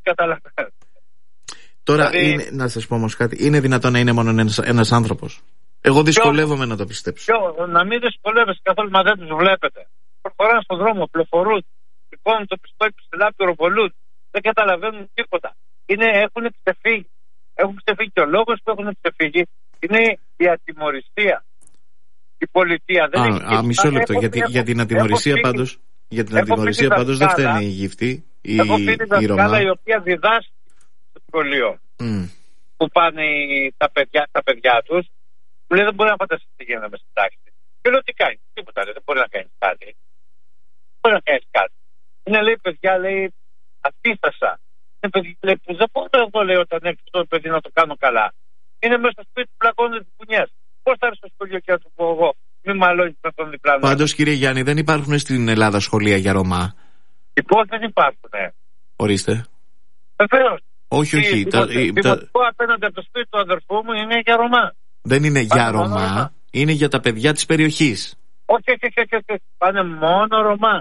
καταλαβαίνετε. Τώρα, Δηλαδή, να σας πω όμως κάτι, είναι δυνατόν να είναι μόνο ένας άνθρωπος? Εγώ δυσκολεύομαι να το πιστέψω. Να μην δυσκολεύεσαι καθόλου, μα δεν τους βλέπετε. Προχωράνε στον δρόμο, πληροφορούν, σηκώνουν το πιστόλι ψηλά, πυροβολούν. Δεν καταλαβαίνουν τίποτα. Έχουν ξεφύγει. Έχουν ξεφύγει και ο λόγος που έχουν ξεφύγει είναι η ατιμωρησία. Η πολιτεία δεν έχει. Μισό λεπτό. Για την ατιμωρησία πάντως. Για την ατιμωρησία πάντως δεν φταίνε οι γυφτοί. Έχω πει τη δασκάλα η οποία διδάσκει στο σχολείο. Που πάνε τα παιδιά τους. Μου λέει δεν μπορεί να φανταστεί τι γίνεται μες στην τάξη. Και λέω τι κάνει. Τίποτα δεν μπορεί να κάνει κάτι. Δεν μπορεί να κάνει κάτι. Είναι λέει παιδιά, λέει αντίστασα. Είναι παιδιά λέει, που δεν μπορώ εγώ λέει όταν έρθει το παιδί να το κάνω καλά. Είναι μέσα στο σπίτι που πλακώνουν τις μπουνιές. Πώς θα έρθει στο σχολείο και να του πω εγώ μη μαλώνεις με τον διπλανό. Πάντως κύριε Γιάννη, δεν υπάρχουν στην Ελλάδα σχολεία για Ρωμά? Λοιπόν δεν υπάρχουν. Ορίστε. Βεβαίως. Όχι. Δημοτικό απέναντι από το σπίτι του αδερφού μου είναι για Ρωμά. Δεν είναι για Ρωμά, είναι για τα παιδιά της περιοχής. Όχι. Πάνε μόνο Ρωμά.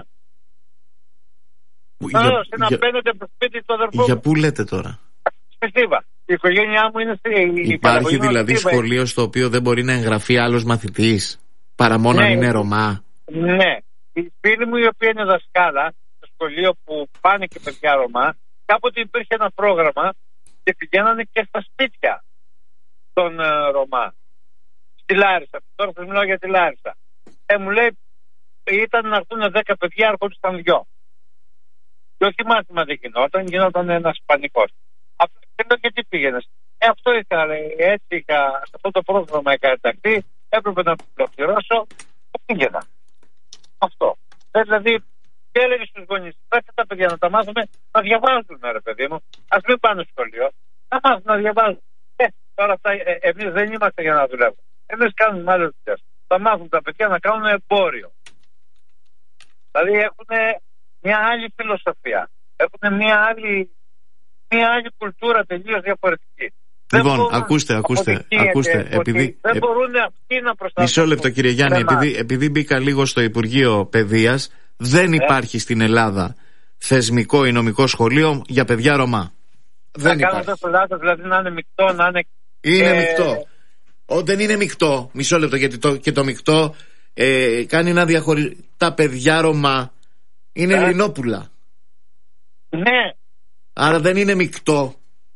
Είναι απέναντι από το σπίτι του αδερφού μου. Για πού λέτε τώρα? Στη Θήβα. Η οικογένειά μου είναι στη. Υπάρχει δηλαδή σχολείο στο οποίο δεν μπορεί να εγγραφεί άλλος μαθητής παρά μόνο αν είναι Ρωμά? Ναι. Η φίλη μου η οποία είναι δασκάλα στο σχολείο που πάνε και παιδιά Ρωμά, κάποτε υπήρχε ένα πρόγραμμα και πηγαίνανε και στα σπίτια των Ρωμά. Στη Λάρισα. Τώρα θα μιλάω για τη Λάρισα. Μου λέει ήταν να έρθουν 10 παιδιά, έρχονταν 2. Και όχι μάθημα δεν γινόταν ένας πανικός. Αυτό και τι πήγαινες. Αυτό είχα, έτσι είχα, σε αυτό το πρόγραμμα είχα ενταχθεί, έπρεπε να το πληρώσω, πήγαινα. Αυτό. Δηλαδή, και έλεγε στους γονείς, πρέπει τα παιδιά να τα μάθουμε να διαβάζουν, ρε παιδί μου. Ας μην πάνε στο σχολείο, να μάθουν να διαβάζουν. Τώρα αυτά, εμείς δεν είμαστε για να δουλεύουμε. Εμείς κάνουμε άλλες δουλειές. Θα μάθουν τα παιδιά να κάνουν εμπόριο. Δηλαδή έχουν μια άλλη φιλοσοφία. Έχουν μια άλλη κουλτούρα τελείως διαφορετική. Λοιπόν, ακούστε. Επειδή... Δεν μπορούν αυτοί να προστατεύουν. Μισό λεπτό κύριε Γιάννη, επειδή μπήκα λίγο στο Υπουργείο Παιδείας, δεν υπάρχει στην Ελλάδα θεσμικό ή νομικό σχολείο για παιδιά Ρωμά. Δεν υπάρχει. Κάνοντας λάθος, δηλαδή να είναι μεικτό, να είναι... Είναι μεικτό. Δεν είναι μεικτό. Μισό λεπτό, γιατί και το μεικτό κάνει να διαχωρίζει. Τα παιδιά Ρωμά είναι Ελληνόπουλα. Ναι. Άρα δεν είναι μεικτό.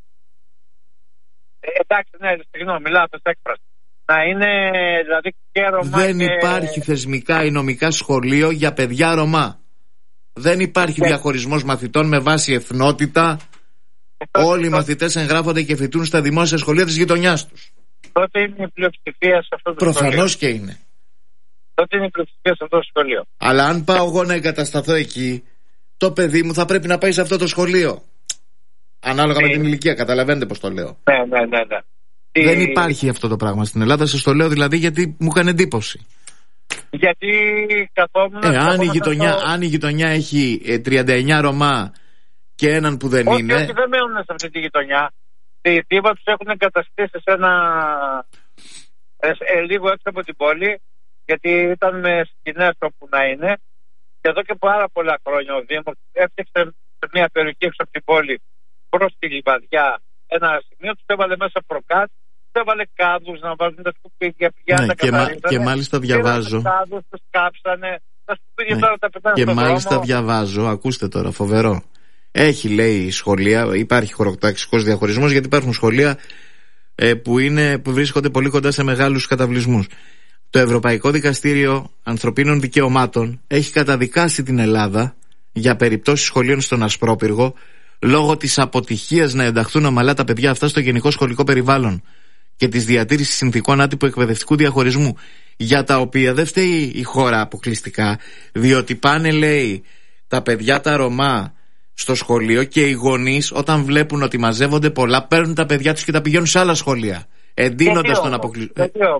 Εντάξει, ναι, συγγνώμη, λάθος έκφραση. Να είναι δηλαδή και Ρωμά. Δεν υπάρχει θεσμικά ή νομικά σχολείο για παιδιά Ρωμά. Δεν υπάρχει διαχωρισμός μαθητών με βάση εθνότητα. Όλοι οι μαθητές εγγράφονται και φοιτούν στα δημόσια σχολεία της γειτονιάς τους. Τότε είναι η πλειοψηφία σε αυτό το σχολείο. Προφανώς και είναι. Τότε είναι η πλειοψηφία σε αυτό το σχολείο. Αλλά αν πάω εγώ να εγκατασταθώ εκεί, το παιδί μου θα πρέπει να πάει σε αυτό το σχολείο. Ανάλογα με την ηλικία, καταλαβαίνετε πώς το λέω. Ναι. Δεν υπάρχει αυτό το πράγμα στην Ελλάδα. Σας το λέω δηλαδή γιατί μου έκανε εντύπωση. Γιατί καθόμουν. Αν η γειτονιά έχει 39 Ρωμά και έναν που δεν είναι. Όχι, δεν μένουν σε αυτή τη γειτονιά. Στη Θήβα τους έχουν εγκαταστήσει σε ένα. Λίγο έξω από την πόλη, γιατί ήταν με σκηνές όπου να είναι. Και εδώ και πάρα πολλά χρόνια ο Δήμος έφτιαξε σε μια περιοχή έξω από την πόλη προς τη Λιβαδιά ένα σημείο, τους έβαλε μέσα προκάτ, τους έβαλε κάδους να βάζουν τα σκουπίδια, και μάλιστα διαβάζω. Τους κάψανε, τα σκουπίδια τώρα τα πετάνε και στον μάλιστα δρόμο. Διαβάζω, ακούστε τώρα, φοβερό. Έχει λέει σχολεία, υπάρχει χωροταξικός διαχωρισμός, γιατί υπάρχουν σχολεία που βρίσκονται πολύ κοντά σε μεγάλους καταβλισμούς. Το Ευρωπαϊκό Δικαστήριο Ανθρωπίνων Δικαιωμάτων έχει καταδικάσει την Ελλάδα για περιπτώσεις σχολείων στον Ασπρόπυργο λόγω της αποτυχίας να ενταχθούν ομαλά τα παιδιά αυτά στο γενικό σχολικό περιβάλλον και της διατήρησης συνθηκών άτυπου εκπαιδευτικού διαχωρισμού, για τα οποία δεν φταίει η χώρα αποκλειστικά, διότι πάνε λέει τα παιδιά τα Ρωμά στο σχολείο και οι γονείς όταν βλέπουν ότι μαζεύονται πολλά παίρνουν τα παιδιά τους και τα πηγαίνουν σε άλλα σχολεία, εντείνοντας τον αποκλεισμό.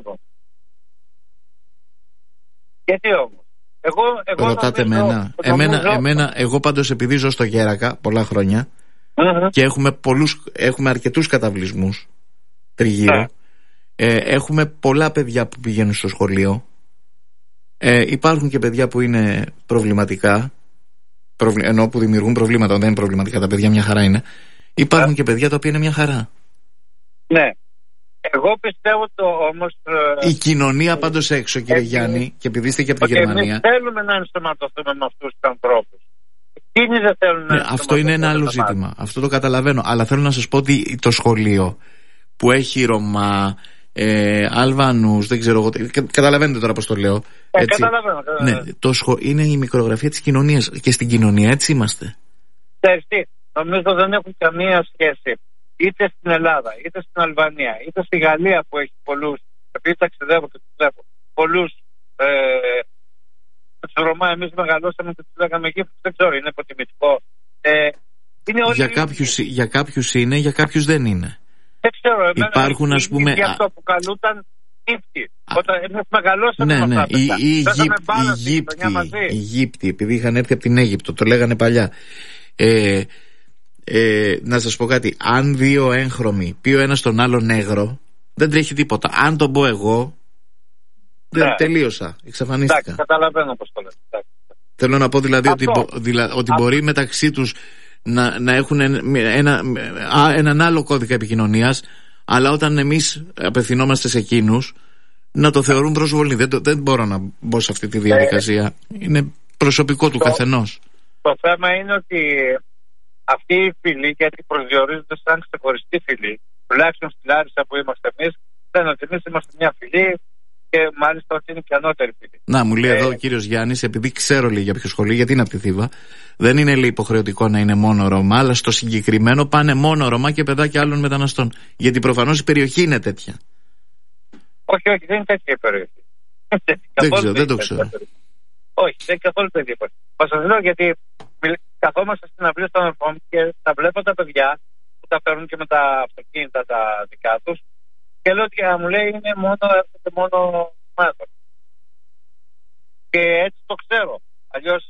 Γιατί όμως? Εγώ ρωτάτε εμένα, εγώ πάντως επειδή ζω στο Γέρακα πολλά χρόνια και έχουμε αρκετούς καταβλισμούς τριγύρω, έχουμε πολλά παιδιά που πηγαίνουν στο σχολείο, υπάρχουν και παιδιά που είναι προβληματικά, ενώ που δημιουργούν προβλήματα, δεν είναι προβληματικά, τα παιδιά μια χαρά είναι, Υπάρχουν και παιδιά τα οποία είναι μια χαρά. Ναι. Εγώ πιστεύω όμως... Η κοινωνία πάντως έξω, κύριε Γιάννη, και επειδή είστε και από τη Γερμανία... Εμείς θέλουμε να ενσωματωθούμε με αυτούς τους ανθρώπους. Εκείνοι δεν θέλουν να αυτό είναι ένα άλλο ζήτημα. Αυτό το καταλαβαίνω. Αλλά θέλω να σας πω ότι το σχολείο που έχει Ρωμά, Αλβανούς, δεν ξέρω εγώ... Καταλαβαίνετε τώρα πώς το λέω. Καταλαβαίνω. Ναι, είναι η μικρογραφία της κοινωνίας. Και στην κοινωνία έτσι είμαστε. Νομίζω δεν έχουν καμία σχέση. Είτε στην Ελλάδα, είτε στην Αλβανία, είτε στη Γαλλία που έχει πολλούς, επειδή ταξιδεύω και τους βλέπω, πολλούς τους Ρωμά. Εμείς μεγαλώσαμε και τους λέγαμε εκεί, δεν ξέρω, είναι υποτιμητικό. Για κάποιους είναι, για κάποιους δεν είναι. Δεν ξέρω, υπάρχουν, ας πούμε, για αυτό που καλούταν ύπτη. Όταν εμείς μεγαλώσαμε με αυτά. Οι Αιγύπτιοι, επειδή είχαν έρθει από την Αίγυπτο, το λέγανε παλιά. Να σας πω κάτι. Αν δύο έγχρωμοι πει ο ένας τον άλλο νέγρο, δεν τρέχει τίποτα. Αν τον πω εγώ, τελείωσα, εξαφανίστηκα. Καταλαβαίνω πώς το λέτε. Θέλω να πω δηλαδή ότι μπορεί μεταξύ τους να έχουν έναν άλλο κώδικα επικοινωνίας, αλλά όταν εμείς απευθυνόμαστε σε εκείνους, να το θεωρούν προσβολή. Δεν μπορώ να μπω σε αυτή τη διαδικασία. Είναι προσωπικό του καθενός. Το θέμα είναι ότι αυτή η φυλή, γιατί προσδιορίζονται σαν ξεχωριστή φυλή, τουλάχιστον στη Λάρισα που είμαστε εμείς, δεν ότι εμείς είμαστε μια φυλή και μάλιστα ότι είναι και ανώτερη φυλή. Να, μου λέει εδώ ο κύριος Γιάννης, επειδή ξέρω λέει για ποιο σχολείο, γιατί είναι από τη Θήβα, δεν είναι λέει υποχρεωτικό να είναι μόνο Ρωμά, αλλά στο συγκεκριμένο πάνε μόνο Ρωμά και παιδάκια άλλων μεταναστών. Γιατί προφανώς η περιοχή είναι τέτοια. Όχι, δεν είναι τέτοια η περιοχή. Δεν το ξέρω. Όχι, δεν είναι καθόλου τέτοια. Μα σας λέω γιατί καθόμαστε στην αυλή των ερχών και τα βλέπω τα παιδιά που τα παίρνουν και με τα αυτοκίνητα τα δικά τους και λέω ότι μου λέει είναι μόνο μάθος. Και έτσι το ξέρω. Αλλιώς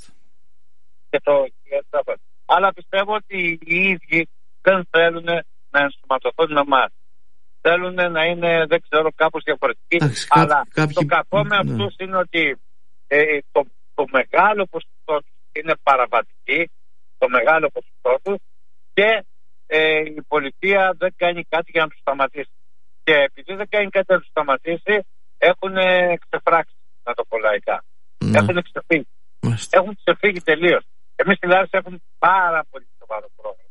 αλλά πιστεύω ότι οι ίδιοι δεν θέλουν να ενσωματωθούν με εμάς. Θέλουν να είναι, δεν ξέρω, κάπως διαφορετικοί. Αλλά το κακό με αυτούς είναι ότι το μεγάλο ποσοστό τους είναι παραβατική, το μεγάλο ποσοστό τους, και η πολιτεία δεν κάνει κάτι για να τους σταματήσει. Και επειδή δεν κάνει κάτι να τους σταματήσει, έχουν ξεφράξει, να το πω λαϊκά. Έχουν ξεφύγει. Έχουν ξεφύγει τελείως. Εμείς στη Λάρισα έχουμε πάρα πολύ σοβαρό πρόβλημα.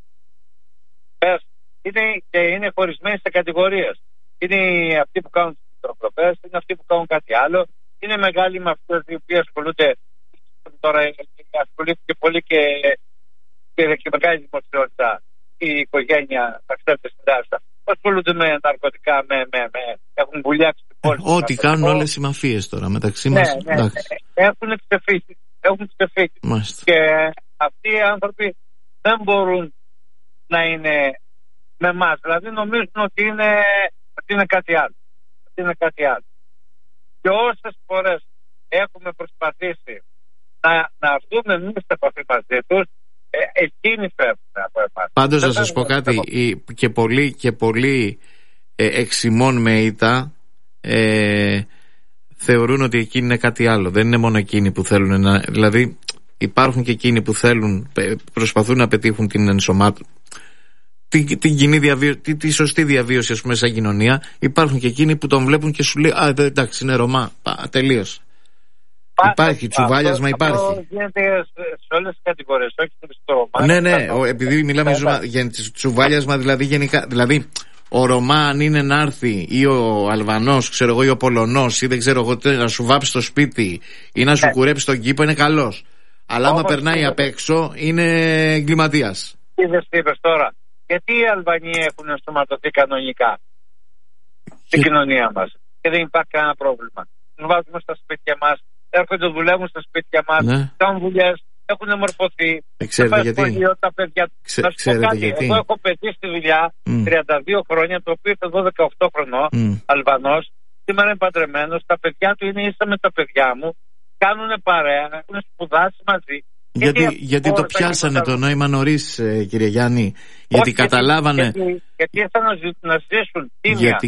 Είναι χωρισμένοι σε κατηγορίες. Είναι αυτοί που κάνουν τις μητροπλοπές, είναι αυτοί που κάνουν κάτι άλλο. Είναι μεγάλοι με αυτές οι οποίοι ασχολούνται. Τώρα ασχολήθηκε πολύ και μεγάλη δημοσιότητα η οικογένεια, τα ξέρετε στην Λάρισα. Ασχολούνται με ναρκωτικά, έχουν βουλιάξει την πόλη. Ό,τι κάνουν όλες οι μαφίες τώρα μεταξύ μας. Έχουν ξεφύγει. Και αυτοί οι άνθρωποι δεν μπορούν να είναι με εμάς. Δηλαδή νομίζουν ότι είναι κάτι άλλο. Και όσες φορές έχουμε προσπαθήσει να έρθουμε εμείς σε επαφή μαζί τους, εκείνοι φεύγουν από εμάς. Πάντως να σας πω κάτι, και πολλοί εξημών με ήττα θεωρούν ότι εκείνοι είναι κάτι άλλο. Δεν είναι μόνο εκείνοι που θέλουν να... Δηλαδή υπάρχουν και εκείνοι που προσπαθούν να πετύχουν την ενσωμάτωση, την κοινή διαβίωση, τη σωστή διαβίωση, ας πούμε, σαν κοινωνία. Υπάρχουν και εκείνοι που τον βλέπουν και σου λέει εντάξει, είναι Ρωμά, τελείωσε. Υπάρχει τσουβάλιασμα, υπάρχει. Αυτό γίνεται σε όλες τις κατηγορίες, όχι στο Ρωμά. Ναι, επειδή μιλάμε για τσουβάλιασμα, δηλαδή γενικά. Δηλαδή, ο Ρωμά, αν είναι να έρθει, ή ο Αλβανός, ξέρω εγώ, ή ο Πολωνός, ή δεν ξέρω εγώ, να σου βάψει το σπίτι ή να σου κουρέψει τον κήπο, είναι καλός. Αλλά άμα περνάει απ' έξω, είναι εγκληματίας. Είδες τώρα. Γιατί οι Αλβανοί έχουν ενσωματωθεί κανονικά στην κοινωνία μας και δεν υπάρχει κανένα πρόβλημα. Τους βάζουμε στα σπίτια μας, έρχονται, δουλεύουν στα σπίτια μας, κάνουν δουλειές, έχουν μορφωθεί. Ξέρετε γιατί? Τα παιδιά. Εγώ έχω παιδί στη δουλειά 32 χρόνια, το οποίο ήταν 18 χρονών, Αλβανός, σήμερα είναι παντρεμένος, τα παιδιά του είναι ίσα με τα παιδιά μου, κάνουν παρέα, έχουν σπουδάσει μαζί. Γιατί το πιάσανε το νόημα νωρίς, κύριε Γιάννη. Γιατί καταλάβανε. Γιατί ήρθαν να ζήσουν τίμια.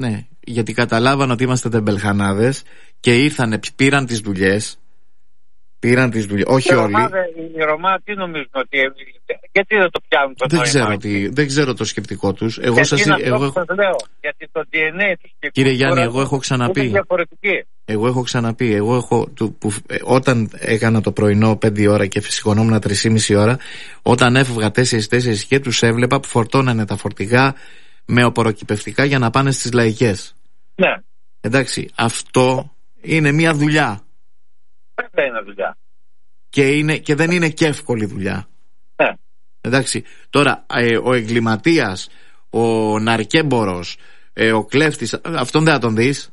Γιατί καταλάβανε ότι είμαστε τεμπελχανάδες και ήρθανε, πήραν τις δουλειές Πήραν τις δουλειές. Όχι όλοι. Οι Ρωμά τι νομίζουν ότι. Γιατί δεν το πιάνουν το νόημα? Δεν ξέρω το σκεπτικό τους. Εγώ λέω. Γιατί το DNA τους. Κύριε Γιάννη, εγώ έχω ξαναπεί. Εγώ έχω ξαναπεί. Όταν έκανα το πρωινό 5 ώρα και σηκωνόμουν 3,5 ώρα, όταν έφευγα 4 και τους έβλεπα που φορτώνανε τα φορτηγά με οπωροκυπευτικά για να πάνε στις λαϊκές. Ναι. Εντάξει, αυτό είναι μια δουλειά. Δεν είναι δουλειά. Και δεν είναι και εύκολη δουλειά. Ναι. Εντάξει, τώρα ο εγκληματίας, ο ναρκέμπορος, ο κλέφτης, αυτόν δεν θα τον δεις.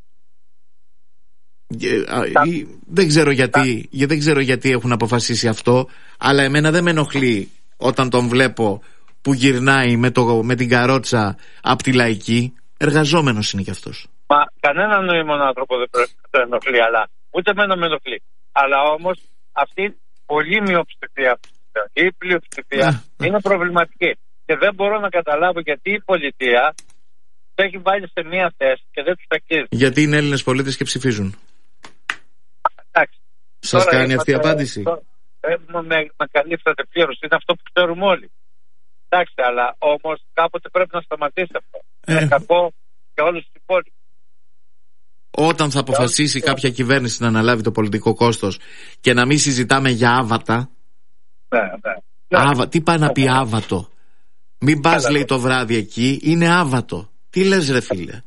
Δεν ξέρω γιατί έχουν αποφασίσει αυτό, αλλά εμένα δεν με ενοχλεί όταν τον βλέπω που γυρνάει με την καρότσα απ' τη λαϊκή. Εργαζόμενος είναι κι αυτός. Μα κανέναν νοήμον άνθρωπο δεν πρέπει να το ενοχλεί, αλλά ούτε εμένα με ενοχλεί. Αλλά όμως αυτή η πολύ μειοψηφία, η πλειοψηφία είναι προβληματική. Και δεν μπορώ να καταλάβω γιατί η πολιτεία το έχει βάλει σε μία θέση και δεν τους αγγίζει. Γιατί είναι Έλληνες πολίτες και ψηφίζουν. Εντάξει. Σας κάνει αυτή η απάντηση? Με καλύψατε πλήρως. Είναι αυτό που ξέρουμε όλοι. Εντάξει, αλλά όμως κάποτε πρέπει να σταματήσει αυτό. Είναι κακό για όλους τους υπόλοιπους. Όταν θα αποφασίσει κάποια κυβέρνηση να αναλάβει το πολιτικό κόστος και να μην συζητάμε για άβατα. Τι πάει να πει άβατο? Μην πας, λέει, το βράδυ εκεί, είναι άβατο. Τι λες, ρε φίλε?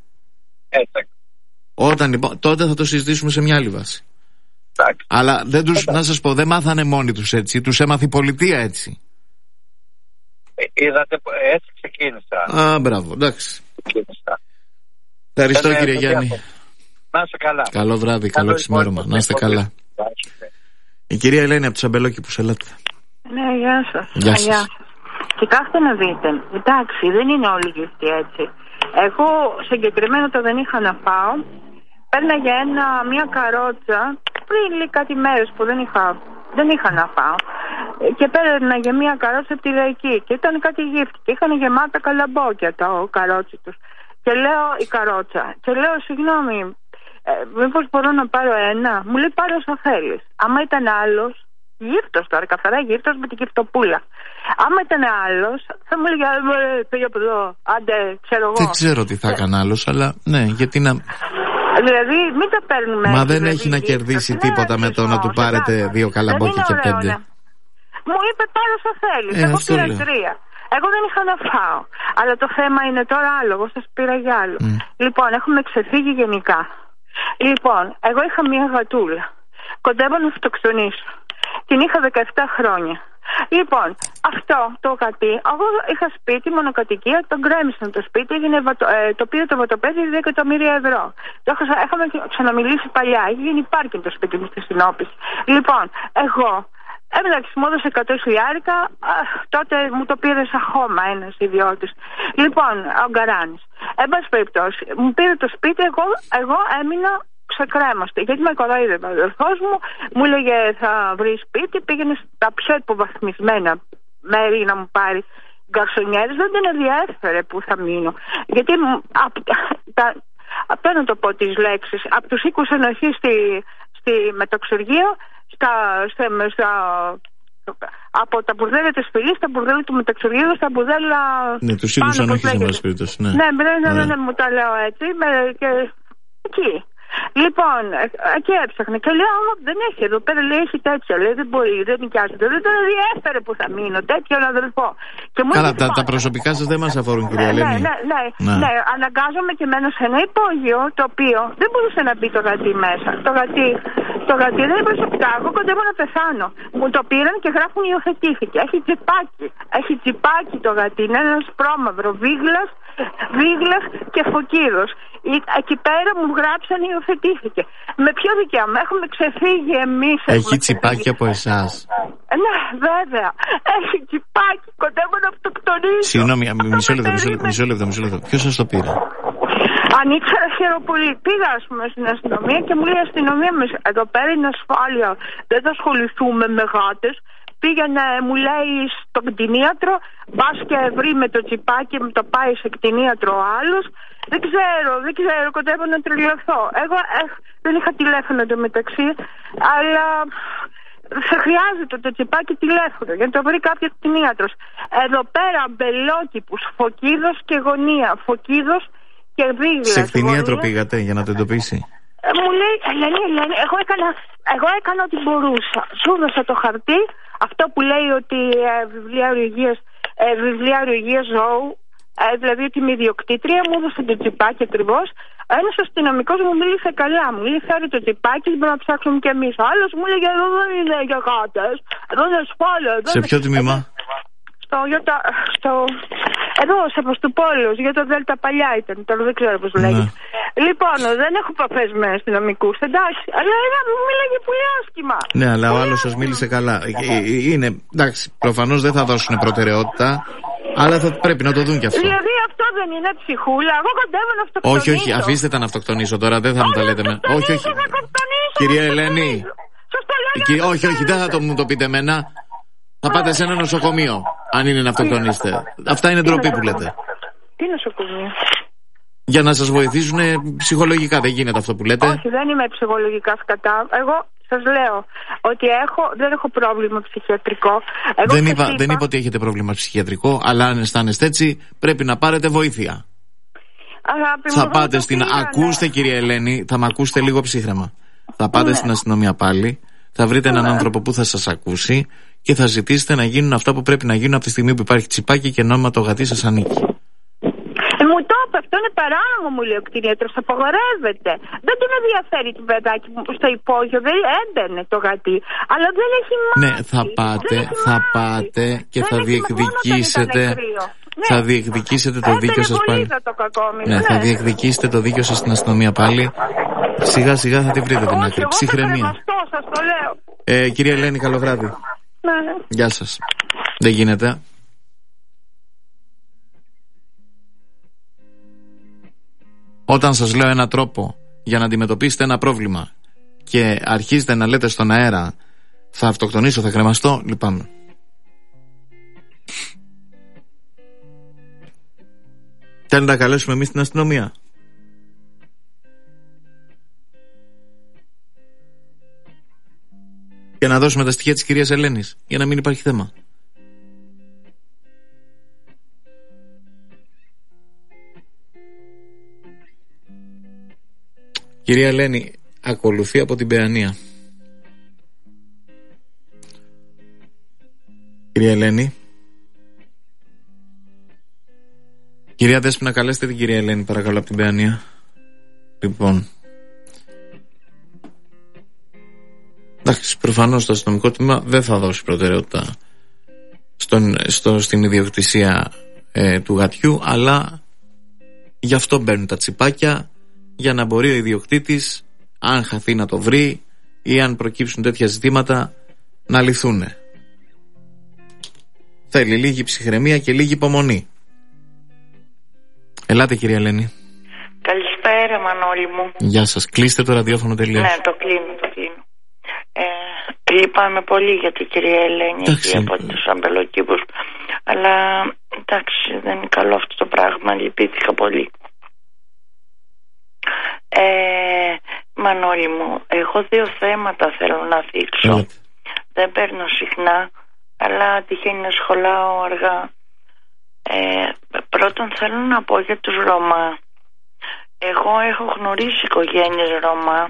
Όταν λοιπόν, τότε θα το συζητήσουμε σε μια άλλη βάση. Αλλά να σας πω, δεν μάθανε μόνοι τους έτσι, τους έμαθε η πολιτεία έτσι. Είδατε, έτσι ξεκίνησα. Μπράβο, εντάξει. Ευχαριστώ, κύριε Γιάννη. Να είστε καλά. Καλό βράδυ, καλό ξημέρωμα. Να είστε καλά. Η κυρία Ελένη από τους Αμπελόκηπους, ελάτε. Ναι, γεια σας. Γεια σας. Κοιτάξτε να δείτε. Εντάξει, δεν είναι όλοι γυφτοί έτσι. Εγώ συγκεκριμένα το δεν είχα να πάω. Πέρναγε μια καρότσα πριν κάτι μέρες που δεν είχα να πάω. Και πέρναγε μια καρότσα από τη λαϊκή. Και ήταν κάτι γύφτη. Και είχαν γεμάτα καλαμπόκια το καρότσι τους. Και λέω η καρότσα. Και λέω, συγγνώμη, μήπως μπορώ να πάρω ένα? Μου λέει, πάρε όσο θέλεις. Άμα ήταν άλλος, γύφτος τώρα, καθαρά γύφτος με την κυφτοπούλα. Άμα ήταν άλλος, θα μου έλεγε, πήγε από εδώ, άντε, ξέρω εγώ. Δεν ξέρω τι θα έκανε άλλος, αλλά ναι, γιατί να. Δηλαδή, μην τα παίρνουμε. Μα δεν έχει να κερδίσει τίποτα με το να του πάρετε 2 καλαμπόκια και 5. Μου είπε, πάρε όσο θέλεις. Εγώ πήρα 3. Εγώ δεν είχα να φάω. Αλλά το θέμα είναι τώρα άλλο. Εγώ σας πήρα για άλλο. Λοιπόν, έχουμε ξεφύγει γενικά. Λοιπόν, εγώ είχα μια γατούλα. Κοντεύω να αυτοκτονήσω. Την είχα 17 χρόνια. Λοιπόν, αυτό το γατί, εγώ είχα σπίτι, μονοκατοικία, τον γκρέμισαν το σπίτι, το πήρε το βατοπέδι 2 εκατομμύρια ευρώ. Είχαμε ξαναμιλήσει παλιά, είχε γίνει πάρκινγκ το σπίτι μου στη Συνόπηση. Λοιπόν, εγώ. Εντάξει, μου έδωσε 100.000, τότε μου το πήρε σαν χώμα ένας ιδιώτης. Λοιπόν, ο Γκαράνης. Εν πάση περιπτώσει, μου πήρε το σπίτι, εγώ έμεινα ξεκρέμαστη. Γιατί με κοροϊδεύε ο αδελφός μου, μου έλεγε θα βρει σπίτι, πήγαινε στα πιο υποβαθμισμένα μέρη να μου πάρει γκαρσονιέρες. Δεν την ενδιέφερε που θα μείνω. Γιατί απ' να το πω τις λέξεις, από τους οίκους ενοχής στη μεταξουργείο, από τα μπουρδέλα της Φυλής, στα μπουρδέλα του μεταξουργείου, στα μπουρδέλα. Ναι, τους οίκους ενοχής, εν πάση περιπτώσει. Ναι, μου τα λέω έτσι. Και εκεί. Λοιπόν, εκεί έψαχνα και λέω, δεν έχει εδώ πέρα, λέει, έχει τέτοια, λέει, δεν μπορεί, δεν νοικιάζεται, δεν τον ενδιέφερε που θα μείνω, τέτοιον αδελφό. Καλά, τα προσωπικά σας δεν μας αφορούν, κυρία Ελένη. Ναι, αναγκάζομαι και μένω σε ένα υπόγειο, το οποίο δεν μπορούσε να μπει το γατί μέσα. Το γατί δεν είναι προσωπικά, εγώ κοντεύω να πεθάνω. Μου το πήραν και γράφουν υιοθετήθηκε. Έχει τσιπάκι το γατί, είναι ένας πρόμαυρο, βίγλας και φωκίδος. Εκεί πέρα μου γράψαν υιοθετήθηκε. Με ποιο δικαίωμα? Έχουμε ξεφύγει εμείς. Έχει τσιπάκι από εσάς? Ναι, βέβαια. Έχει τσιπάκι, κοντεύω να αυτοκτονήσω. Συγγνώμη, μισό λεπτό. Ποιος σας το πήρε? Αν ήξερα, χαίρομαι πολύ. Πήγα, ας πούμε, στην αστυνομία και μου λέει η αστυνομία, εδώ πέρα είναι ασφάλεια. Δεν θα ασχοληθούμε με γάτες. πήγαινε, μου λέει, στον κτηνίατρο, μπας και βρει με το τσιπάκι, με το πάει σε κτηνίατρο ο άλλος. Δεν ξέρω, κοντεύω να τρελαθώ. Εγώ δεν είχα τηλέφωνο εντωμεταξύ, αλλά θα χρειάζεται το τσιπάκι τηλέφωνο για να το βρει κάποιος κτηνίατρος. Εδώ πέρα μπελόκηπους, Φωκίδος και γωνία, Φωκίδος και Βίγλας. Σε κτηνίατρο πήγατε για να το εντοπίσει? Μου λέει, Ελένη, εγώ έκανα ό,τι μπορούσα. Σου έδωσα το χαρτί, αυτό που λέει ότι βιβλιάριο υγείας ζώου, δηλαδή ότι είμαι ιδιοκτήτρια, μου έδωσε το τσιπάκι ακριβώς. Ένας αστυνομικός μου μίλησε καλά, μου λέει φέρει το τσιπάκι, μπορούμε να ψάξουμε κι εμείς. Ο άλλος μου λέει εδώ δεν είναι για γάτες, εδώ είναι ασφάλεια. Σε ποιο τμήμα? Εδώ, σε Ποστοπόλεως, για το Δέλτα παλιά ήταν, τώρα δεν ξέρω πώς λέγεται. Λοιπόν, δεν έχω επαφές με αστυνομικούς, εντάξει, αλλά μου μίλαγε πολύ άσχημα. Ναι, αλλά ο άλλος σας μίλησε καλά. Είναι, εντάξει, προφανώς δεν θα δώσουν προτεραιότητα, αλλά θα πρέπει να το δουν κι αυτό. Δηλαδή αυτό δεν είναι ψυχούλα, εγώ κοντεύω να αυτοκτονήσω. Όχι, αφήστε τα να αυτοκτονήσω τώρα, δεν θα μου τα λέτε. Όχι. Κυρία Ελένη, όχι, δεν θα μου το πείτε εμένα. Θα πάτε σε ένα νοσοκομείο, αν είναι να αυτοκτονήσετε. Αυτά είναι ντροπή που λέτε. Τι νοσοκομείο? Για να σας βοηθήσουν ψυχολογικά, δεν γίνεται αυτό που λέτε. Όχι, δεν είμαι ψυχολογικά σκατά. Εγώ σας λέω ότι δεν έχω πρόβλημα ψυχιατρικό. Δεν είπα ότι έχετε πρόβλημα ψυχιατρικό, αλλά αν αισθάνεστε έτσι, πρέπει να πάρετε βοήθεια. Θα πάτε στην. Ακούστε, κυρία Ελένη, θα με ακούσετε λίγο ψύχρεμα. Θα πάτε στην αστυνομία πάλι, θα βρείτε έναν άνθρωπο που θα σας ακούσει και θα ζητήσετε να γίνουν αυτά που πρέπει να γίνουν από τη στιγμή που υπάρχει τσιπάκι και νόμιμα το γατί σας ανήκει. Μου το είπε, αυτό είναι παράνομο, μου λέει ο κτηνίατρος, απαγορεύεται. Δεν τον ενδιαφέρει το παιδάκι μου στο υπόγειο, δεν έμπαινε το γατί, αλλά δεν έχει μάθει. Ναι, θα πάτε και θα διεκδικήσετε. Θα διεκδικήσετε το δίκιο σας πάλι. Θα διεκδικήσετε το δίκιο σας στην αστυνομία πάλι. Σιγά σιγά θα τη βρείτε την άκρη. Ψυχραιμία. Κυρία Ελένη, καλό βράδυ. Γεια σας. Δεν γίνεται. Όταν σας λέω ένα τρόπο για να αντιμετωπίσετε ένα πρόβλημα και αρχίζετε να λέτε στον αέρα θα αυτοκτονήσω, θα κρεμαστώ, λυπάμαι. Θέλετε να καλέσουμε εμείς την αστυνομία? Και να δώσουμε τα στοιχεία της κυρίας Ελένης για να μην υπάρχει θέμα. Κυρία Ελένη, ακολουθεί από την Παιανία. Κυρία Ελένη. Κυρία Δέσποινα, καλέστε την κυρία Ελένη παρακαλώ από την Παιανία. Λοιπόν, εντάξει, προφανώς το αστυνομικό τμήμα δεν θα δώσει προτεραιότητα στην ιδιοκτησία του γατιού, αλλά γι' αυτό μπαίνουν τα τσιπάκια, για να μπορεί ο ιδιοκτήτης, αν χαθεί, να το βρει ή αν προκύψουν τέτοια ζητήματα να λυθούν. Θέλει λίγη ψυχραιμία και λίγη υπομονή. Ελάτε κυρία Ελένη. Καλησπέρα Μανώλη μου. Γεια σας. Κλείστε το ραδιόφωνο τελείως. Ναι, το κλείνω. Λυπάμαι πολύ για την κυρία Ελένη και από τους αμπελοκήπους. Αλλά εντάξει, δεν είναι καλό αυτό το πράγμα. Λυπήθηκα πολύ. Μανώλη μου, εγώ 2 θέματα θέλω να δείξω. Δεν παίρνω συχνά, αλλά τυχαίνει να σχολάω αργά. Πρώτον θέλω να πω για τους Ρωμά. Εγώ έχω γνωρίσει οικογένειες Ρωμά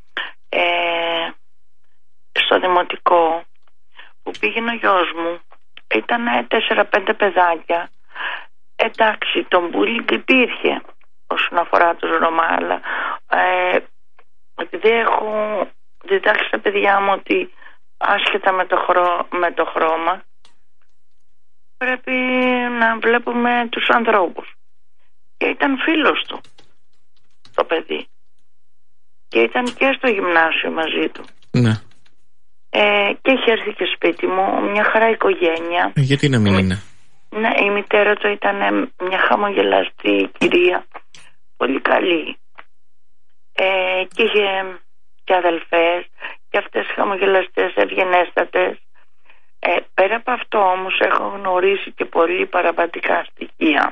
στο δημοτικό που πήγαινε ο γιος μου. Ήταν 4-5 παιδάκια. Εντάξει, τον bullying υπήρχε όσον αφορά τους Ρωμά, αλλά επειδή έχω διδάξει στα παιδιά μου ότι άσχετα με το χρώμα πρέπει να βλέπουμε τους ανθρώπους, και ήταν φίλος του το παιδί και ήταν και στο γυμνάσιο μαζί του. Ναι. Και είχε έρθει και σπίτι μου, μια χαρά οικογένεια. Γιατί να μην είναι? Ναι, η μητέρα του ήταν μια χαμογελαστή κυρία, πολύ καλή, και είχε και αδελφές και αυτές χαμογελαστές, ευγενέστατες. Πέρα από αυτό όμως έχω γνωρίσει και πολύ παραβατικά στοιχεία.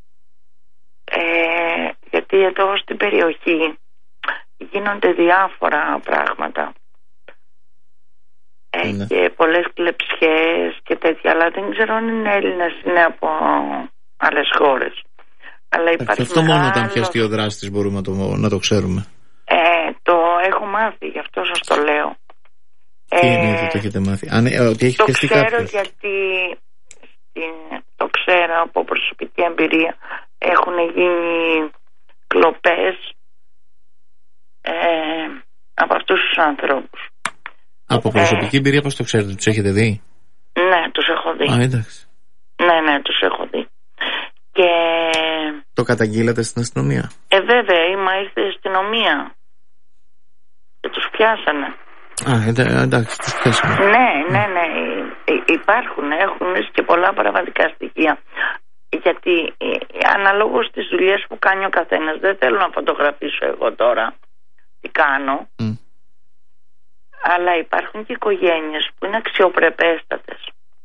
Γιατί εδώ στην περιοχή γίνονται διάφορα πράγματα. Και πολλές κλεψιές και τέτοια, αλλά δεν ξέρω αν είναι Έλληνες, είναι από άλλες χώρες. Αλλά υπάρχει αυτό μόνο όταν πιαστεί ο δράστης μπορούμε να το ξέρουμε. Το έχω μάθει, γι' αυτό σας το λέω. Τι είναι, το έχετε μάθει? Ότι έχει πιαστεί κάποιος? Το ξέρω γιατί το ξέρω από προσωπική εμπειρία. Έχουν γίνει κλοπές από αυτούς τους ανθρώπους. Από προσωπική εμπειρία πώς το ξέρετε, τους έχετε δει? Ναι, τους έχω δει. Εντάξει. Ναι, τους έχω δει. Και... Το καταγγείλατε στην αστυνομία? Βέβαια, ήρθε η αστυνομία και τους πιάσανε. Εντάξει, τους πιάσανε. Ναι. Έχουν και πολλά παραβατικά στοιχεία. Γιατί αναλόγως στις δουλειές που κάνει ο καθένας, δεν θέλω να φωτογραφίσω εγώ τώρα τι κάνω, αλλά υπάρχουν και οικογένειες που είναι αξιοπρεπέστατες.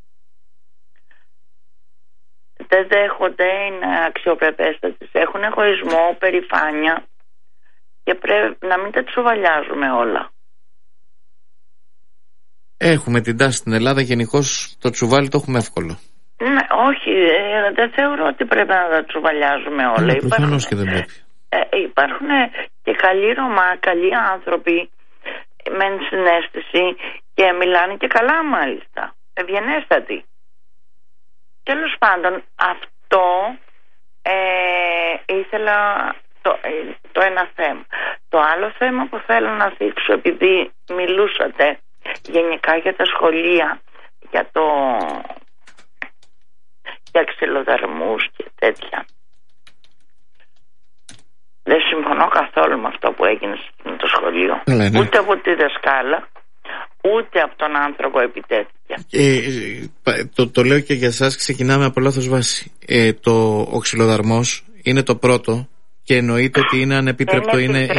Δεν δέχονται, είναι αξιοπρεπέστατες, έχουν εγωισμό, περηφάνεια και πρέπει να μην τα τσουβαλιάζουμε όλα. Έχουμε την τάση στην Ελλάδα γενικώς, το τσουβάλι το έχουμε εύκολο. Ναι, όχι, δεν θεωρώ ότι πρέπει να τα τσουβαλιάζουμε όλα. Προφανώς και δεν πρέπει. Υπάρχουν και καλοί Ρωμά, καλοί άνθρωποι με συναίσθηση και μιλάνε και καλά μάλιστα, ευγενέστατοι. Τέλος πάντων, αυτό ήθελα το ένα θέμα. Το άλλο θέμα που θέλω να θίξω, επειδή μιλούσατε γενικά για τα σχολεία, για ξυλοδαρμούς και τέτοια. Δεν συμφωνώ καθόλου με αυτό που έγινε στο σχολείο. Ναι. Ούτε από τη δασκάλα, ούτε από τον άνθρωπο επιτέθηκε. Το λέω και για εσάς, ξεκινάμε από λάθος βάση. Ο ξυλοδαρμός είναι το πρώτο και εννοείται ότι είναι ανεπίτρεπτο.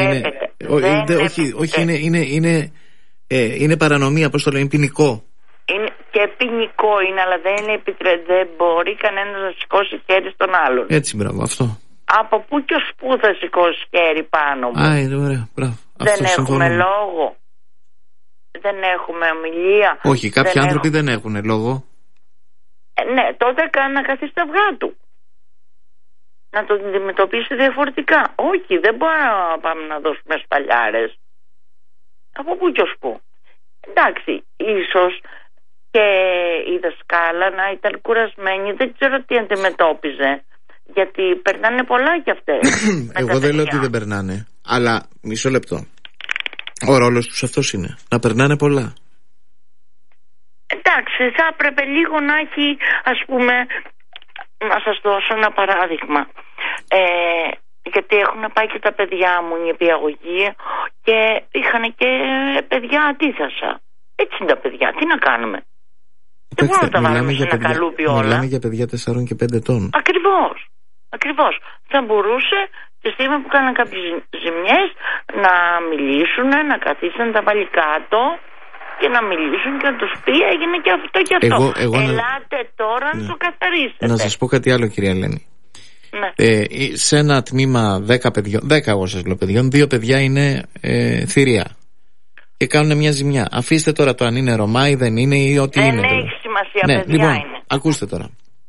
Είναι παρανομία, πώς το λένε, ποινικό. Είναι και ποινικό είναι, αλλά δεν μπορεί κανένας να σηκώσει χέρι στον άλλον. Έτσι, μπράβο, αυτό. Από πού και ως πού θα σηκώσει χέρι πάνω μου? Ωραία, μπράβο. Δεν έχουμε λόγο. Δεν έχουμε ομιλία. Όχι, κάποιοι άνθρωποι δεν έχουν λόγο. Ναι, τότε να καθίσει τα αυγά του. Να το αντιμετωπίσει διαφορετικά. Όχι, δεν μπορούμε να πάμε να δώσουμε σπαλιάρες. Από πού και ως πού? Εντάξει, ίσως και η δασκάλα να ήταν κουρασμένη, δεν ξέρω τι αντιμετώπιζε, γιατί περνάνε πολλά κι αυτές. Εγώ δεν λέω ότι δεν περνάνε, αλλά μισό λεπτό. Ο ρόλος τους αυτός είναι, να περνάνε πολλά. Εντάξει, θα έπρεπε λίγο να έχει, ας πούμε, να σας δώσω ένα παράδειγμα. Γιατί έχουν πάει και τα παιδιά μου νηπιαγωγεία και είχαν και παιδιά αντίθασα. Έτσι είναι τα παιδιά, τι να κάνουμε? Δεν μπορούμε να τα βάλουμε σε ένα καλούπι όλα. Μιλάμε για παιδιά 4 και 5 ετών. Ακριβώς. Θα μπορούσε τη στιγμή που κάναν κάποιες ζημιές να μιλήσουν, να καθίσουν, να τα βάλει κάτω και να μιλήσουν και να τους πει έγινε και αυτό και αυτό. Ελάτε τώρα να το καθαρίσετε. Να σας πω κάτι άλλο, κυρία Ελένη. Ναι. Σε ένα τμήμα 10 παιδιών, 10 εγώ σας λέω παιδιών, 2 παιδιά είναι θηρία και κάνουν μια ζημιά. Αφήστε τώρα το αν είναι Ρωμά ή δεν είναι ή ό,τι είναι. Δεν έχει σημασία, ναι, παιδιά λοιπόν, είναι. Ακούστε τώρα.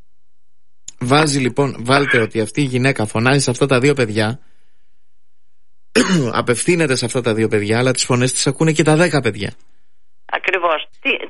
Βάλτε ότι αυτή η γυναίκα φωνάζει σε αυτά τα 2 παιδιά, απευθύνεται σε αυτά τα 2 παιδιά, αλλά τις φωνές τις ακούνε και τα 10 παιδιά. Ακριβώς.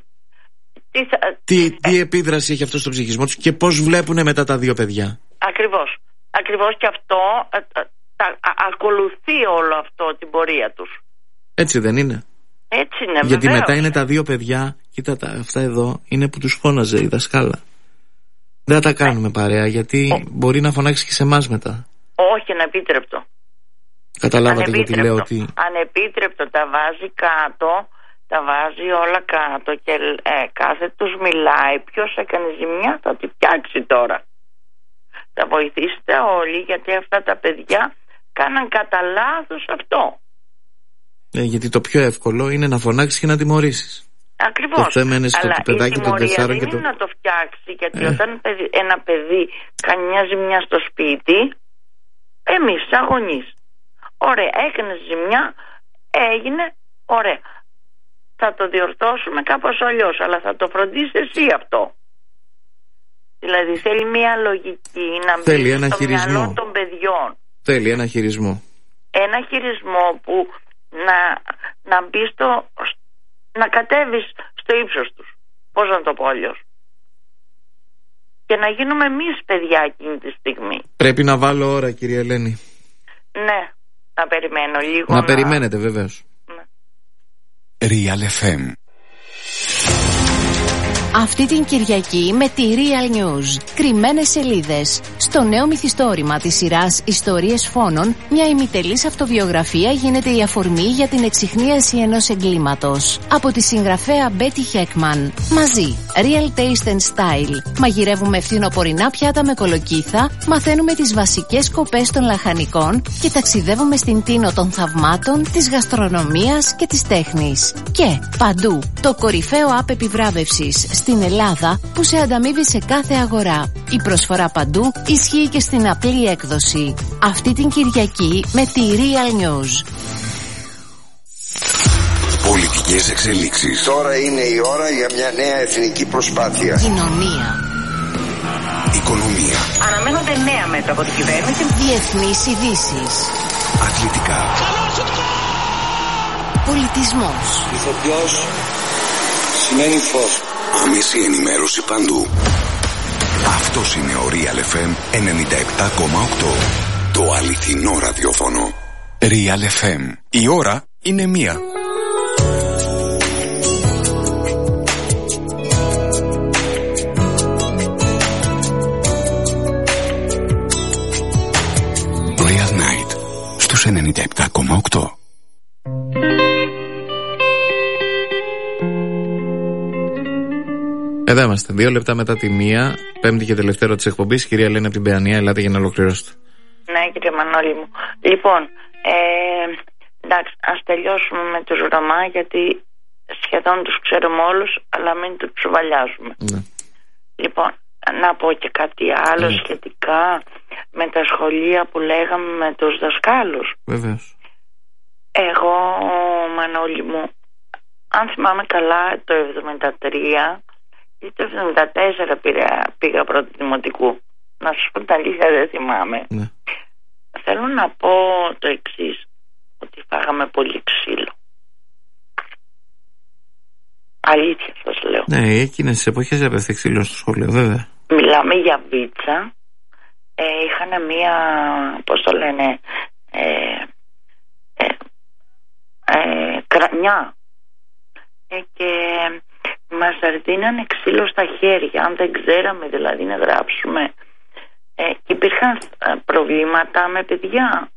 Τι επίδραση έχει αυτό στο ψυχισμό τους και πώς βλέπουν μετά τα 2 παιδιά? Ακριβώς και αυτό ακολουθεί όλο αυτό την πορεία τους. Έτσι δεν είναι? Έτσι είναι, γιατί βεβαίως. Μετά είναι τα 2 παιδιά. Κοίτα, αυτά εδώ είναι που τους φώναζε η δασκάλα. Δεν θα τα κάνουμε παρέα, γιατί μπορεί να φωνάξει και σε εμάς μετά. Όχι, ανεπίτρεπτο. Καταλάβατε γιατί λέω ότι... Ανεπίτρεπτο, τα βάζει κάτω, τα βάζει όλα κάτω και κάθε τους μιλάει. Ποιος έκανε ζημιά θα τη φτιάξει τώρα. Θα βοηθήσετε όλοι, γιατί αυτά τα παιδιά κάναν κατά λάθος αυτό. Γιατί το πιο εύκολο είναι να φωνάξεις και να τιμωρήσεις. Ακριβώς. Το θέμα είναι στο παιδάκι των 4 και δεν είναι να το φτιάξει, γιατί όταν ένα παιδί κάνει μια ζημιά στο σπίτι, εμείς σαν γονείς, ωραία, έκανε ζημιά, έγινε, ωραία, θα το διορθώσουμε κάπως αλλιώς, αλλά θα το φροντίσεις εσύ αυτό. Δηλαδή θέλει μια λογική να μπει στο μυαλό των παιδιών. Θέλει ένα χειρισμό. Ένα χειρισμό που να μπει να κατέβεις στο ύψος τους. Πώς να το πω αλλιώς. Και να γίνουμε εμείς παιδιά εκείνη τη στιγμή. Πρέπει να βάλω ώρα, κυρία Ελένη. Ναι, να περιμένω λίγο. Να περιμένετε βεβαίως. Ναι. Real FM. Αυτή την Κυριακή με τη Real News. Κρυμμένες σελίδες. Στο νέο μυθιστόρημα της σειράς Ιστορίες Φόνων, μια ημιτελής αυτοβιογραφία γίνεται η αφορμή για την εξιχνίαση ενός εγκλήματος. Από τη συγγραφέα Betty Heckman. Μαζί, Real Taste and Style. Μαγειρεύουμε φθινοπορεινά πιάτα με κολοκύθα, μαθαίνουμε τις βασικές σκοπές των λαχανικών και ταξιδεύουμε στην τίνο των θαυμάτων, της γαστρονομίας και της τέχνης. Και παντού, το κορυφαίο app επιβράβευσης στην Ελλάδα που σε ανταμείβει σε κάθε αγορά. Η προσφορά παντού ισχύει και στην απλή έκδοση. Αυτή την Κυριακή με τη Real News. Πολιτικές εξελίξεις. Τώρα είναι η ώρα για μια νέα εθνική προσπάθεια. Κοινωνία. Οικονομία. Αναμένονται νέα μέτρα από την κυβέρνηση. Διεθνείς ειδήσεις. Αθλητικά. Πολιτισμός. Ηθοποιός σημαίνει φως. Άμεση ενημέρωση παντού. Αυτός είναι ο Real FM 97,8. Το αληθινό ραδιόφωνο. Real FM. Η ώρα είναι 1. Real Night στους 97,8. Εδώ είμαστε, 2 λεπτά μετά τη 1, πέμπτη και τελευταία της εκπομπής. Κυρία Ελένη από την Παιανία, ελάτε για να ολοκληρώσετε. Ναι, κύριε Μανώλη μου. Λοιπόν, εντάξει, ας τελειώσουμε με τους Ρωμά, γιατί σχεδόν τους ξέρουμε όλους, αλλά μην τους τσουβαλιάζουμε. Ναι. Λοιπόν, να πω και κάτι άλλο σχετικά με τα σχολεία που λέγαμε με τους δασκάλους. Βεβαίως. Εγώ, Μανώλη μου, αν θυμάμαι καλά, το 73 ή το 74 πήγα πρώτη δημοτικού. Να σας πω τα αλήθεια, δεν θυμάμαι. Ναι. Θέλω να πω το εξής, ότι φάγαμε πολύ ξύλο. Αλήθεια σας λέω. Ναι, εκείνες τις εποχές έπεθε ξύλο στο σχολείο, βέβαια. Μιλάμε για βίτσα. Είχαν μία, πώς το λένε, κρανιά. Και μας δίνανε ξύλο στα χέρια. Αν δεν ξέραμε δηλαδή να γράψουμε, υπήρχαν προβλήματα με παιδιά.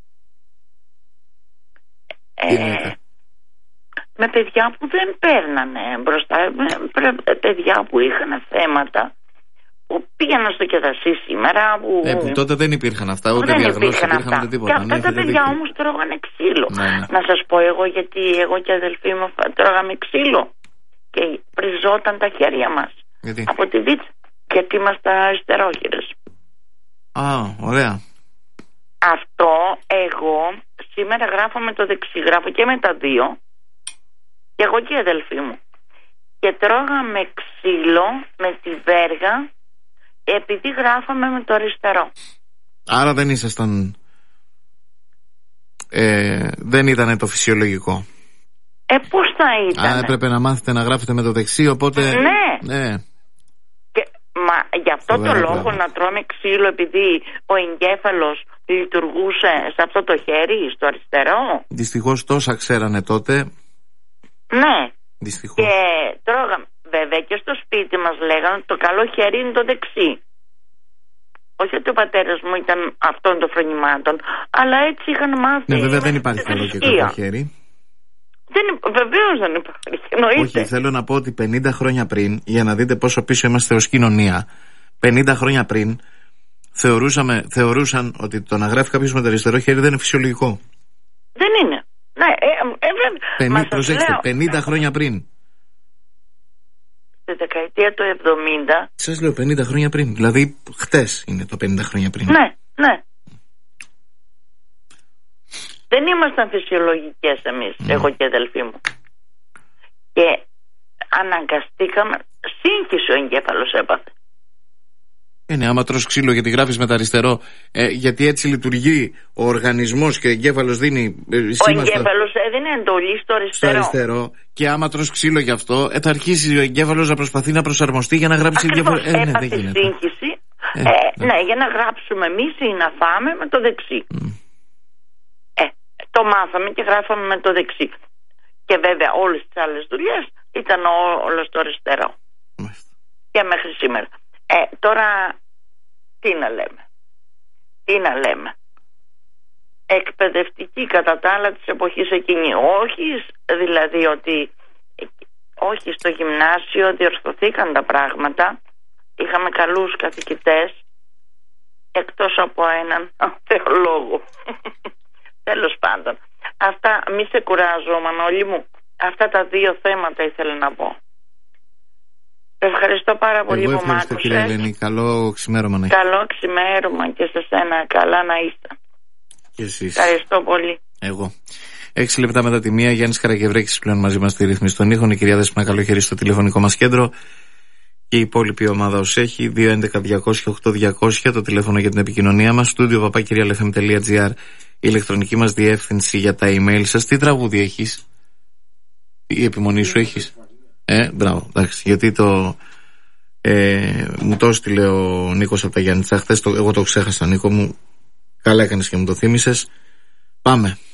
Με παιδιά που δεν παίρνανε μπροστά, παιδιά που είχαν θέματα, που πήγαιναν στο κεδασί σήμερα. Τότε δεν υπήρχαν αυτά, ούτε διαγνώσεις υπήρχαν ούτε τίποτα. Και αυτά τα παιδιά όμως τρώγανε ξύλο. Ναι. Να σας πω εγώ, γιατί εγώ και αδελφοί μου τρώγαμε ξύλο και πριζόταν τα χέρια μας. Γιατί? Από τη βίτσα. Γιατί είμαστε αριστερόχειρες. Α, ωραία. Αυτό εγώ σήμερα γράφω με το δεξί, γράφω και με τα δύο, και εγώ και η αδελφή μου, και τρώγαμε ξύλο με τη βέργα επειδή γράφαμε με το αριστερό. Άρα δεν ήσασταν δεν ήταν το φυσιολογικό. Πώς θα ήταν? Άρα έπρεπε να μάθετε να γράφετε με το δεξί, οπότε... Ναι. Και, γι' αυτό το λόγο να τρώμε ξύλο, επειδή ο εγκέφαλος λειτουργούσε σε αυτό το χέρι, στο αριστερό. Δυστυχώς τόσα ξέρανε τότε. Ναι. Δυστυχώς. Και τρώγαμε. Βέβαια και στο σπίτι μας λέγανε ότι το καλό χέρι είναι το δεξί. Όχι ότι ο πατέρας μου ήταν αυτών των φρονημάτων, αλλά έτσι είχαν μάθει. Ναι, βέβαια δεν υπάρχει καλό και κακό χέρι. Βεβαίως δεν υπάρχει, εννοείται. Όχι, θέλω να πω ότι 50 χρόνια πριν, για να δείτε πόσο πίσω είμαστε ως κοινωνία, 50 χρόνια πριν θεωρούσαν ότι το να γράφει κάποιος με το αριστερό χέρι δεν είναι φυσιολογικό. Δεν είναι. Ναι, προσέξτε, 50 χρόνια πριν. τη δεκαετία του 70. Σας λέω 50 χρόνια πριν. Δηλαδή χτες είναι το 50 χρόνια πριν. Ναι, ναι. Δεν ήμασταν φυσιολογικές εμείς, εγώ και η αδελφή μου. Και αναγκαστήκαμε, σύγχυσε ο εγκέφαλος έπαθε. Ναι, άμα τρως ξύλο γιατί γράφεις με τα αριστερό, γιατί έτσι λειτουργεί ο οργανισμός και ο εγκέφαλος δίνει ο εγκέφαλος έδινε εντολή στο αριστερό. Και άμα τρως ξύλο γι' αυτό, θα αρχίσει ο εγκέφαλος να προσπαθεί να προσαρμοστεί για να γράψει διαφορετικά. Έπαθε σύγχυση. Ναι, για να γράψουμε εμείς ή να φάμε με το δεξί. Το μάθαμε και γράφαμε με το δεξί. Και βέβαια όλες τις άλλες δουλειές ήταν όλο στο αριστερό. Και μέχρι σήμερα. Τώρα τι να λέμε. Εκπαιδευτική κατά τα άλλα της εποχής εκείνη. Όχι δηλαδή ότι όχι στο γυμνάσιο διορθωθήκαν τα πράγματα. Είχαμε καλούς καθηγητές εκτός από έναν θεολόγο. Τέλος πάντων. Αυτά, μη σε κουράζω Μανώλη μου. Αυτά τα δύο θέματα ήθελα να πω. Ευχαριστώ πάρα πολύ που μ' άκουσες. Ευχαριστώ κυρία Ελένη. Καλό ξημέρωμα να έχεις. Καλό ξημέρωμα και σε σένα. Καλά να είστε. Και εσείς. Ευχαριστώ πολύ. Εγώ. 6 λεπτά μετά τη 1, Γιάννης Καραγευρέκης πλέον μαζί μας στη ρύθμιση των ήχων. Η κυρία Δέσποινα Καλοχέρη στο τηλεφωνικό μας κέντρο. Και η υπόλοιπη ομάδα ως έχει. 211-200-8200 το τηλέφωνο για την επικοινωνία μας. studio@realfm.gr η ηλεκτρονική μας διεύθυνση για τα email σας. Τι τραγούδι έχεις? Η επιμονή σου έχεις? Μπράβο, εντάξει. Γιατί μου το έστειλε ο Νίκος από τα Γιάννητσα χθες. Εγώ το ξέχασα, Νίκο μου. Καλά έκανες και μου το θύμισες. Πάμε.